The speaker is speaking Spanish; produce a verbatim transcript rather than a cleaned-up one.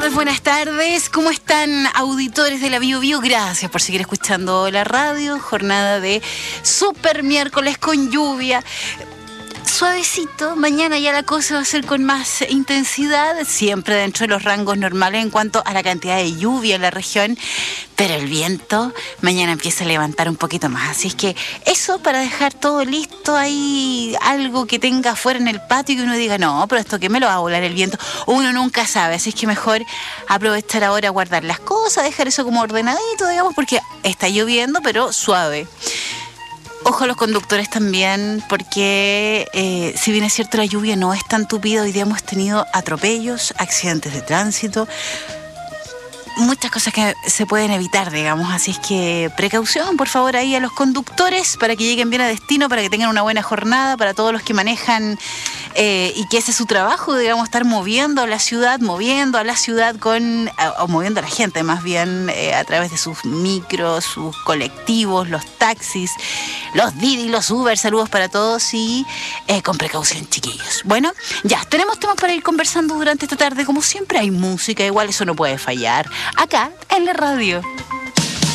tardes, buenas tardes. ¿Cómo están, auditores de la Bio Bio? Gracias por seguir escuchando la radio. Jornada de super miércoles con lluvia. Suavecito, mañana ya la cosa va a ser con más intensidad, siempre dentro de los rangos normales en cuanto a la cantidad de lluvia en la región, pero el viento mañana empieza a levantar un poquito más, así es que eso para dejar todo listo, hay algo que tenga afuera en el patio y que uno diga, no, pero esto que me lo va a volar el viento, uno nunca sabe, así es que mejor aprovechar ahora, guardar las cosas, dejar eso como ordenadito, digamos, porque está lloviendo, pero suave. Ojo a los conductores también, porque eh, si bien es cierto la lluvia no es tan tupida, hoy día hemos tenido atropellos, accidentes de tránsito, muchas cosas que se pueden evitar, digamos, así es que precaución, por favor, ahí a los conductores para que lleguen bien a destino, para que tengan una buena jornada, para todos los que manejan eh, y que ese es su trabajo, digamos, estar moviendo a la ciudad, moviendo a la ciudad con, o moviendo a la gente más bien eh, a través de sus micros, sus colectivos, los taxis, los Didi, los Uber, saludos para todos y eh, con precaución, chiquillos. Bueno, ya, tenemos temas para ir conversando durante esta tarde, como siempre hay música, igual eso no puede fallar, acá en la radio.